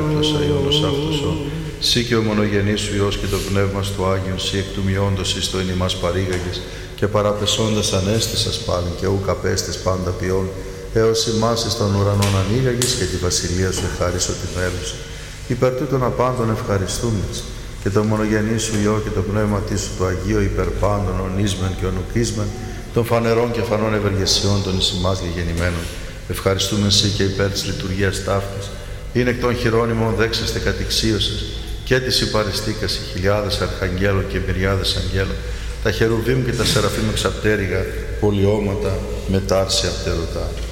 Τους Αϊόνος αυτοσόν, Συ και ο μονογενής σου Υιός και το Πνεύμα του Άγιον, Συ εκ του μειόντος εις το εν ημάς παρήγαγες, και παραπεσόντας ανέστησας πάλιν και ούκ απέστης πάντα ποιόν, έως ημάς εις των ουρανών ανοίγαγες και τη βασιλεία σου εχάρισο τη μέλους. Υπέρ τούτων απάντων ευχαριστούμενος, και το μονογενή σου Υιό και το Πνεύμα σου το Αγίο υπέρ πάντων ονίσμεν και ονουκίσμεν, των φανερών και φανών ευεργεσιών των εις ημάς γεγεννημένων. Ευχαριστούμε Συ και υπέρ της λειτουργίας ταύτης. Είναι εκ των χειρόνιμων δέξαστε κατηξίωσες, και της υπαριστήκας οι χιλιάδες αρχαγγέλων και μυριάδες αγγέλων, τα χερουβίμ και τα σεραφείμ εξαπτέρυγα, πολιώματα, μετάρσια πτερωτά.